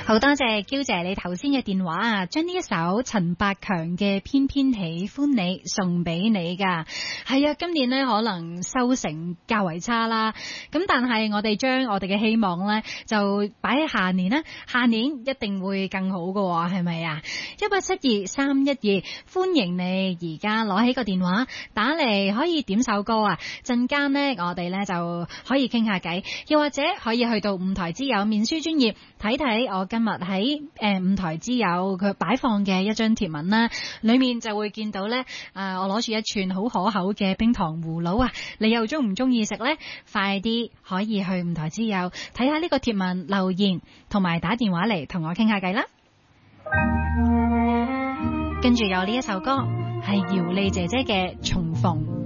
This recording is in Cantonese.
好多謝嬌姐你頭先嘅電話啊，將呢一首陳百強嘅偏偏喜歡你送俾你噶。係啊，今年呢可能收成較為差啦，咁但係我哋將我哋嘅希望呢就擺喺下年啦，下年一定會更好噶，係咪啊？1872-312，歡迎你而家攞起個電話打嚟，可以點首歌啊，陣間呢我哋呢就可以傾下偈，又或者可以去到五台之友面書專頁睇睇我今日喺五台之友佢擺放嘅一張貼文啦，裏面就會見到呢，我攞住一串好可口嘅冰糖葫蘆啊，你又中唔中意食呢？快啲可以去五台之友睇下呢個貼文留言，同埋打電話嚟同我傾下偈啦。跟住有呢一首歌係姚莉姐姐嘅重逢。